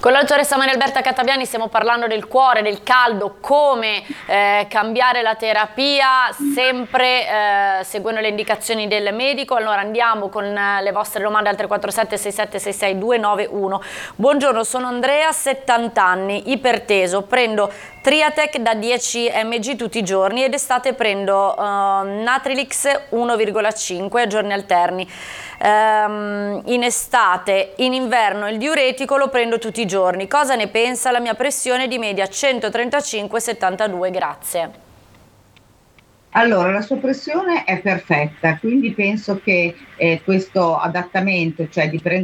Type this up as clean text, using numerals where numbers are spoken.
Con la dottoressa Maria Alberta Catabiani stiamo parlando del cuore, del caldo, come cambiare la terapia, sempre seguendo le indicazioni del medico. Allora andiamo con le vostre domande al 347 6766 291. Buongiorno, sono Andrea, 70 anni, iperteso, prendo Triatec da 10 mg tutti i giorni ed estate prendo Natrilix 1,5 a giorni alterni. In estate, in inverno il diuretico lo prendo tutti i giorni. Cosa ne pensa? La mia pressione è di media 135/72, grazie. Allora, la sua pressione è perfetta, quindi penso che questo adattamento, cioè di prendere